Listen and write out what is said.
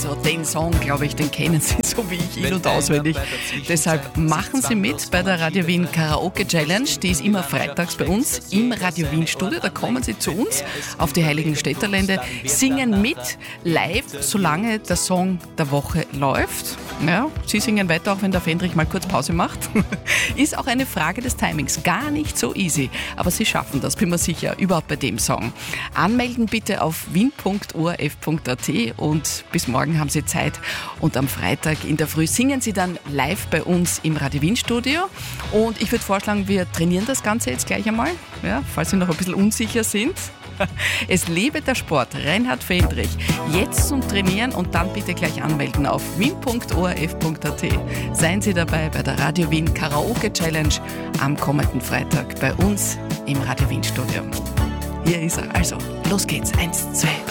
Also den Song, glaube ich, den kennen Sie so wie ich in- und auswendig. Deshalb machen Sie mit bei der Radio Wien Karaoke Challenge. Die ist immer freitags bei uns im Radio Wien Studio. Da kommen Sie zu uns auf die Heiligen Städterlände, singen mit live, solange der Song der Woche läuft. Ja, Sie singen weiter, auch wenn der Fendrich mal kurz Pause macht. Ist auch eine Frage des Timings. Gar nicht so easy. Aber Sie schaffen das, bin mir sicher, überhaupt bei dem Song. Anmelden bitte auf wien.orf.at und bis morgen haben Sie Zeit. Und am Freitag in der Früh singen Sie dann live bei uns im Radio Wien Studio. Und ich würde vorschlagen, wir trainieren das Ganze jetzt gleich einmal, ja, falls Sie noch ein bisschen unsicher sind. Es lebe der Sport, Reinhard Fendrich. Jetzt zum Trainieren und dann bitte gleich anmelden auf wien.orf.at. Seien Sie dabei bei der Radio Wien Karaoke Challenge am kommenden Freitag bei uns im Radio Wien Studio. Hier ist er. Also, los geht's. 1, 2, 3.